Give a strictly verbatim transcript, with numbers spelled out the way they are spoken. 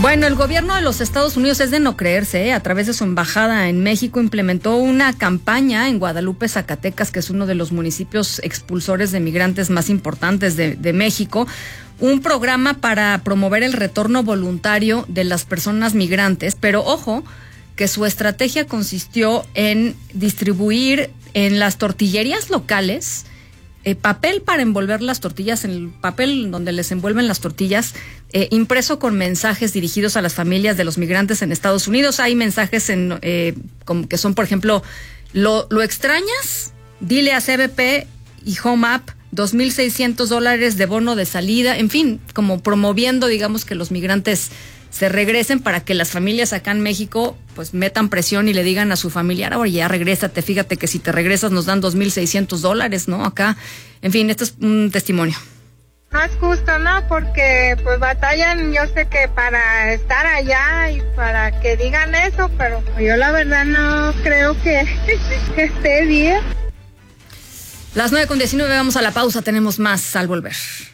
Bueno, el gobierno de los Estados Unidos es de no creerse, ¿eh? A través de su embajada en México implementó una campaña en Guadalupe, Zacatecas, que es uno de los municipios expulsores de migrantes más importantes de, de México, un programa para promover el retorno voluntario de las personas migrantes, pero ojo, que su estrategia consistió en distribuir en las tortillerías locales Eh, papel para envolver las tortillas, en el papel donde les envuelven las tortillas, eh, impreso con mensajes dirigidos a las familias de los migrantes en Estados Unidos. Hay mensajes en eh, como que son, por ejemplo, ¿lo, lo extrañas? Dile a C B P y Home App dos mil seiscientos dólares de bono de salida, en fin, como promoviendo, digamos, que los migrantes se regresen para que las familias acá en México pues metan presión y le digan a su familiar, oye, ya regrésate, fíjate que si te regresas nos dan dos mil seiscientos dólares, ¿no? Acá, en fin, esto es un testimonio. No es justo, ¿no? Porque pues batallan, yo sé que para estar allá y para que digan eso, pero yo la verdad no creo que, que esté bien. Las nueve con diecinueve, vamos a la pausa, tenemos más al volver.